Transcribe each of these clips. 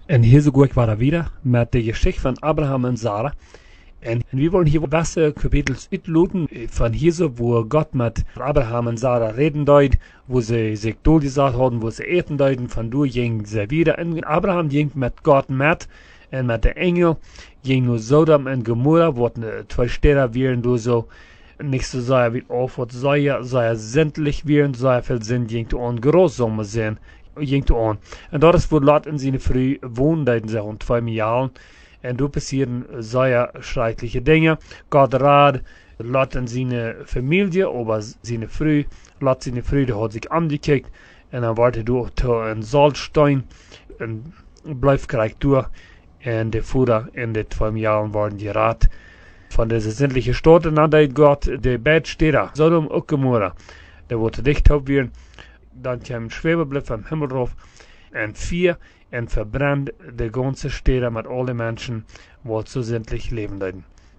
En hier zo ik waren wieder met de Geschichte van Abraham en Sarah. En wir wollen hier Wasser Kapitels uitloten von hier so, wo Gott mit Abraham und Sarah reden deut, wo sie sich durchgesagt haben, wo sie eten deuten, von du ging sie wieder. Und Abraham ging mit Gott mit, und mit der Engel ging nur Sodom und Gomorra, wo zwei Städte wären, du so, nicht so sehr wie Aufwärts, sehr sämtlich wären, sehr viel Sinn, ging du an Großsommer sehen, ging du an. Und dort ist, wo Lot in seine früh wohnten, sie haben 2 Jahren. En toen passieren sehr schreckliche Dinge. Gott rat Lot en seine Familie, aber seine Frau, Lot seine Frau, die hat sich angekickt. En dan werd hij door een Salzstein, en blijft krijgt door. En de Vater en de 2 Jahren worden geraten. Von dieser sämtlichen Städte, dann hat Gott die Bettstädte, Sodom und Gomorra, der wurde dicht werden. Dann kam ein Schwebeblick vom Himmel drauf. En 4. En verbrennt de ganze Städte mit allen Menschen, wo zu sämtlich leben deuten.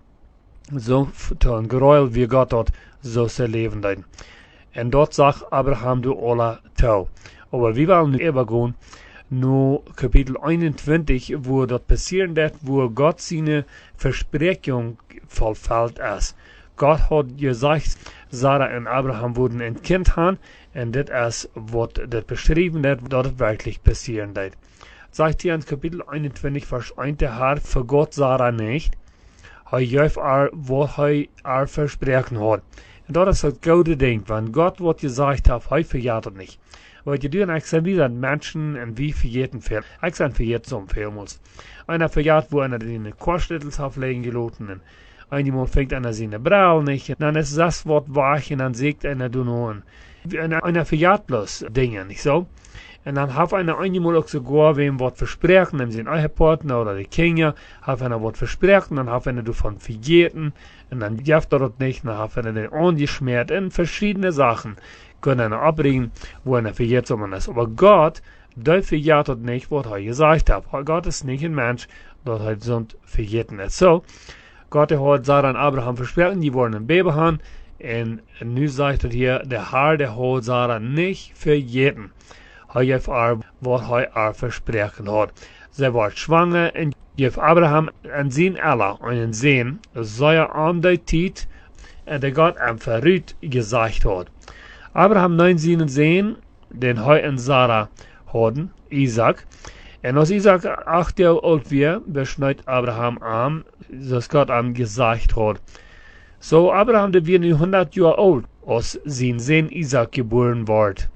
So ein Gräuel wie Gott hat, so sie leben deuten. En dort sagt Abraham du alle tau. Aber wir wollen nu übergehen, nur Kapitel 21, wo dort passieren wird, wo Gott seine Versprechung vollfällt ist. Gott hat gesagt, Sarah und Abraham würden ein Kind haben, und das ist, was dort beschrieben wird, dort wirklich passieren wird. Sagt hier in Kapitel 21, Vers 1, der Herr vergott Sarah nicht, er gab was er versprochen hat. Und dort ist das gute Ding, wenn Gott was gesagt hat, er verjährt nicht. Weil die tun eigentlich wieder Menschen und wie verjährten viel. Ich sage verjährt so vielmals. Einer verjährt, wo einer den Korsstittels auflegen geloten und einmal fängt einer seine Brau nicht, und dann ist das Wort wach und dann sagt einer du nun. Einer verjährt bloß Dinge, nicht so? Und dann hat einer einmal auch sogar wem was versprechen, nämlich den Ehepartner oder die Kinder, hat einer was versprechen, dann hat einer davon verjährten, und dann gibt er das nicht, dann hat einer den angeschmiert, und verschiedene Sachen können einer abbringen, wo einer verjährt ist. Aber Gott, der verjährt das nicht, was er gesagt hat. Gott ist nicht ein Mensch, der halt so verjährten ist. So, Gott hat Sarah und Abraham versprochen, die wollen ein Baby haben, und nu sagt er hier, der Herr, der hat Sarah nicht verjährten. Er gaf was er versprochen hat. Sie war schwanger und gaf Abraham an sein Allah einen Sohn, sei an der Zeit, der Gott am Verrüt gesagt hat. Abraham nahm seinen Sohn, den er und Sarah hatten, Isaac. Und als Isaac 8 Jahre alt war, beschneid Abraham an, das Gott ihm gesagt hat. So Abraham, der war nu 100 Jahre alt, als sein Sohn Isaac geboren wurde.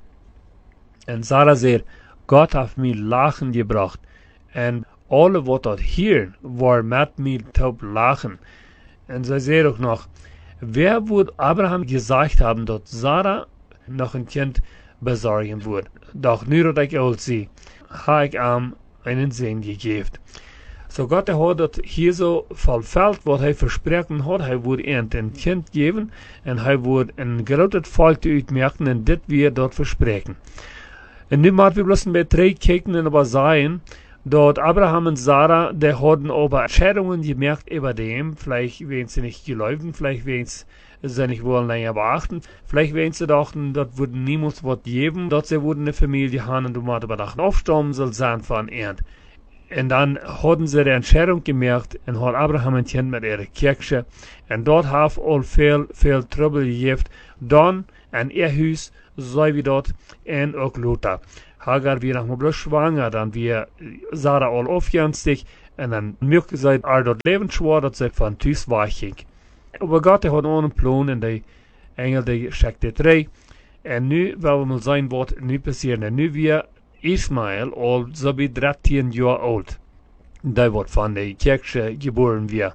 Und Sarah sagt, Gott hat mir Lachen gebracht. Und alle, was dort hier war, mit mir taub lachen. Und sie sagt auch noch, wer würde Abraham gesagt haben, dass Sarah noch ein Kind besorgen würde? Doch nur, dass ich alt sie, habe ich ihm einen Sohn gegeben. So Gott hat das hier so vollfällt, was er versprochen hat. Er würde ein Kind geben, und er würde ein großes Volk ausmerken, und das wir dort versprechen. Und nu moeten we bloß bij 3 kijken en aber sagen, dort Abraham und Sarah, die hatten aber Entscheidungen gemerkt über dem, vielleicht werden sie nicht geläufen, vielleicht werden sie nicht wollen länger beachten, vielleicht werden sie dachten, dort würde niemals was geben, dort sie würden eine Familie haben und du musst aber dachten, aufstammen soll sein von Ernt. Und dann hatten sie die Entscheidung gemerkt und hat Abraham ein Kind mit ihrer Kirche und dort hat all viel Trouble gegeben, dann an ihr Haus, so wie dort, und auch Lothar. Hagar wir noch bloß schwanger, dann wir Sarah all aufjanstig, und dann möchte sie dort leben schwor, dass sie von Tüß weiching. Aber Gott hat auch einen Plan, und die Engel, die schickt die 3. Und nu, weil wir mal sein, was nu passiert, und nu wir Ismael, all so wie 13 Jahre alt. Der wird von der Kirche geboren wir.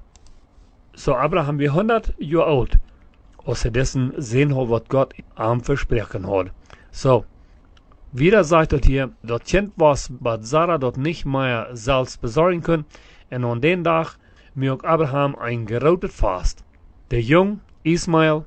So Abraham wir 100 Jahre alt. Außer dessen sehen wir, was Gott am versprechen hat. So, wieder sagt er hier, das Kind, was Sarah dort nicht mehr selbst besorgen können, und an den Tag mögt Abraham ein gerotet Fast. Der Jung, Ismael,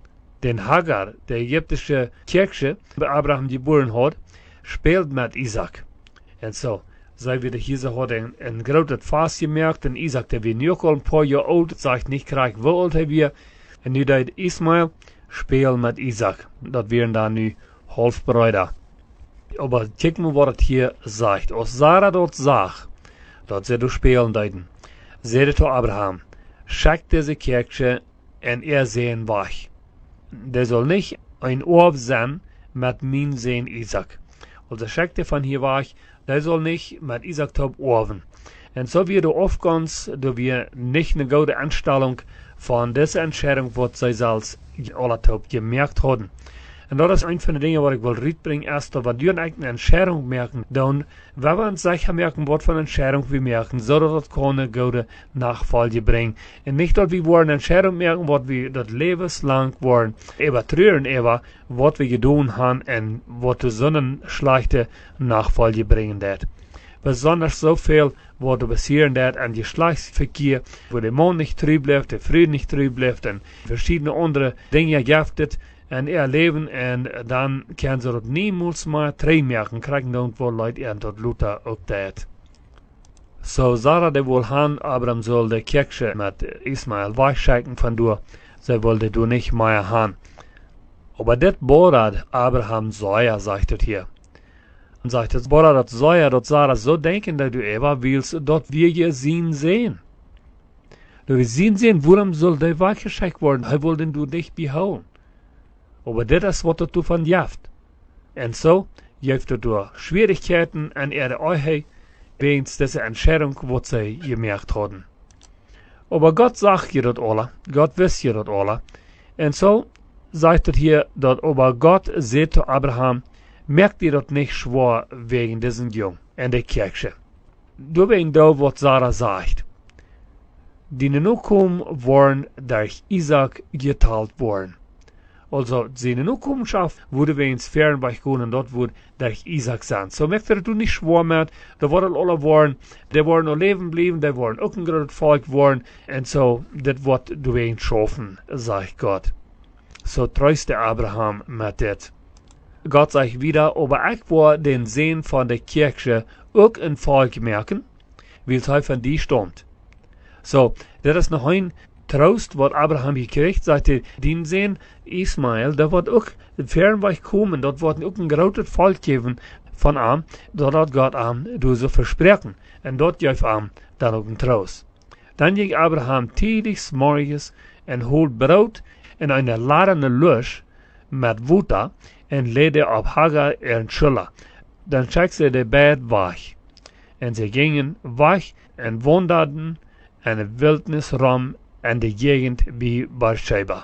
den Hagar, der ägyptische Kirche, bei Abraham geboren hat, spielt mit Isaac. Und so, sei wieder hier so hat ein gerotet Fast gemerkt, und Isaac, der wird nur ein paar Jahre alt, sagt nicht gleich, wo alt er wird. Und nu deed Ismael speel met Isaac. Dat wären dann nu Halfbrüder. Aber kijk mal, was het hier sagt. Als Sarah dort sagt, dat ze door spelen deiden, zeide tot Abraham, schak deze kerkje en sehen weg. Der soll nicht ein Orb sein mit mein Sohn Isaac. Also schakte von hier weg, der soll nicht mit Isaac top orben. Und so wird der Aufgangs, da wir nicht eine gute Anstellung von dieser Entscheidung, was sie selbst alle top gemerkt haben. Und das ist ein von den Dingen, was ich will rüberbringen, erst, dass wir eine Entscheidung merken, dann, wenn wir uns sicher merken, was für eine Entscheidung wir merken, so dass das keine gute Nachfolge bringen. Und nicht, dass wir eine Entscheidung merken, was wir das lebenslang wollen, übertrüren, was wir getan haben und was zu so eine schlechte Nachfolge bringen wird. Besonders so viel, was passieren wird an Geschlechtsverkehr, wo der Mann nicht treu bleibt, der Frau nicht treu bleibt und verschiedene andere Dinge giftet en erleben en dan kan ze dat niemals meer terugmerken, krijgen dan wel Leute en tot Luther ook dat. So Sarah de wohl han, Abraham soll de Kirche mit Ismael wegschicken von du, sie wollte du nicht mehr han. Aber das borat Abraham Säuer, sagt es hier. Und sagt es borat das Säuer, dass Sarah so denken, dass du ever willst, dort wir je sehen. Du wir sehen, warum soll der weggeschickt werden? Er wollte du dich behauen. Aber das ist, was du von jaft. Und so jaft du Schwierigkeiten an ihre Euche wegen dieser Entscheidung, was sie gemerkt haben. Aber Gott sagt ihr das alle, Gott wisst ihr das alle. Und so sagt es hier, dass aber Gott sagt zu Abraham, merkt ihr das nicht schwer wegen diesen Jungen in der Kirche. Du wegen da, was Sarah sagt. Die Nachkommen waren durch Isaac geteilt worden. Also, seine Nachkommenschaft wurde wir ins Fernreich gehen und dort wurde durch Isaac sein. So möchte du nicht schwor mit, da waren alle waren, die waren noch leben geblieben, die waren auch ein großes Volk geworden, und so, das wird du wen schaffen, sagt Gott. So tröste Abraham mit das. Gott sagt wieder, aber ich war den Sinn von der Kirche auch ein Volk merken, weil es von die stammt. So, das ist noch ein Trost, was Abraham gekriegt, sagte, den Sinn Ismael, da wird auch Fernreich kommen, dort wird auch ein großes Volk geben von ihm, dort hat Gott ihm du so versprechen, und dort gibt ihm dann auch ein Trost. Dann ging Abraham täglich morgens und holt Brot in eine ladene Lusch mit Wutter und legte auf Hagar ihren Schüler. Dann schickte sie die Bett weg. Und sie gingen weg und wanderten in der Wildnis rum in der Gegend wie Beersheba.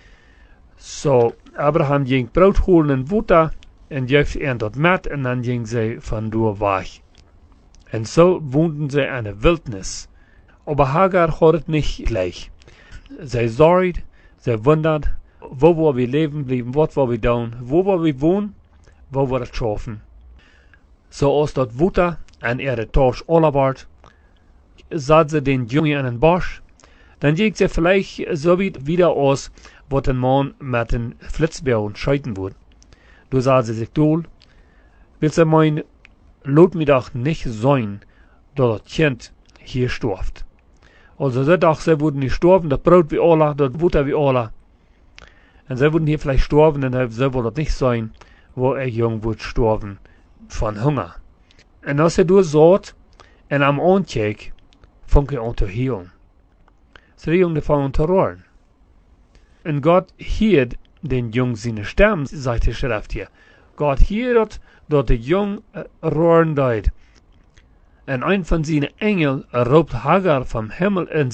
So, Abraham ging Brot holen und Wutter und gab ihnen dort mit und dann ging sie von dort weg. Und so wohnten sie in der Wildnis. Aber Hagar hat es nicht gleich. Sie sorgt, sie wundert, wo wir leben bleiben, was wir tun, wo wir wohnen, wo wir das schaffen. So aus dort Wutter an ihre Torsch Olabart, sah sie den Jungen in den Bosch, dann ging sie vielleicht so wieder aus, was ein Mann mit den Flitzbeeren scheiden würde. Du sah sie sich dohl, willst du meinen, lot mir doch nicht sein, dass das Kind hier stirbt. Also sie dachte, sie würden nicht sterben, das Brot wie alle, das Butter wie alle. Und sie würden hier vielleicht sterben, und sie würde das nicht sein, wo ein Junge wird sterben von Hunger. Und als sie durchschaut und am Ancheck, fängt er an zu healen. So die Jungen fangen an zu rohren. Und Gott hielt den Jungen seine Stimmen, sagt die Schrift hier. Gott hielt, dass der Junge rohren deut. Und ein von seinen Engeln robt Hagar vom Himmel in